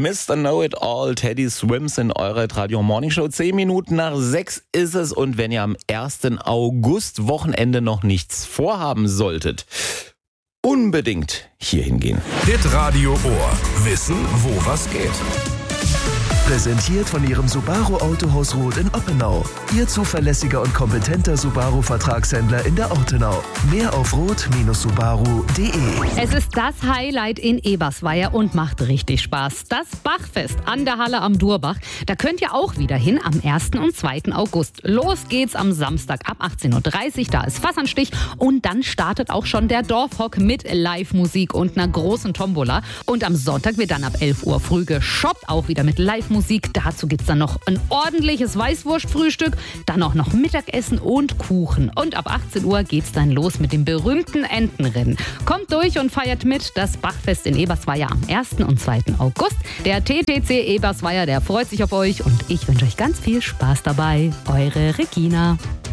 Mr. Know-It-All, Teddy Swims in eurer Radio Morning Show. 10 Minuten nach 6 ist es und wenn ihr am 1. August Wochenende noch nichts vorhaben solltet, unbedingt hier hingehen. Hitradio Ohr. Wissen, wo was geht. Präsentiert von Ihrem Subaru Autohaus Roth in Oppenau. Ihr zuverlässiger und kompetenter Subaru-Vertragshändler in der Ortenau. Mehr auf roth-subaru.de. Es ist das Highlight in Ebersweier und macht richtig Spaß. Das Bachfest an der Halle am Durbach. Da könnt ihr auch wieder hin am 1. und 2. August. Los geht's am Samstag ab 18.30 Uhr. Da ist Fassanstich und dann startet auch schon der Dorfhock mit Live-Musik und einer großen Tombola. Und am Sonntag wird dann ab 11 Uhr früh geshoppt, auch wieder mit Live-Musik. Dazu gibt's dann noch ein ordentliches Weißwurstfrühstück, dann auch noch Mittagessen und Kuchen. Und ab 18 Uhr geht's dann los mit dem berühmten Entenrennen. Kommt durch und feiert mit das Bachfest in Ebersweier am 1. und 2. August. Der TTC Ebersweier, der freut sich auf euch und ich wünsche euch ganz viel Spaß dabei. Eure Regina.